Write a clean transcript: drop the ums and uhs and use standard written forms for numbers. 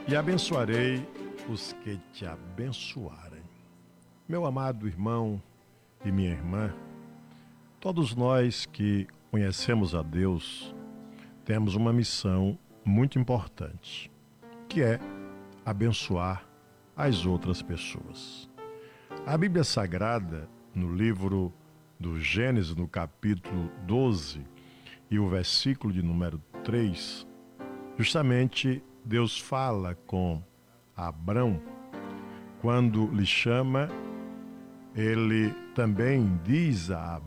e abençoarei os que te abençoarem. Meu amado irmão e minha irmã, todos nós que conhecemos a Deus temos uma missão muito importante, que é abençoar as outras pessoas. A Bíblia Sagrada, no livro do Gênesis, no capítulo 12 e o versículo de número 3, justamente Deus fala com Abrão. Quando lhe chama, ele também diz a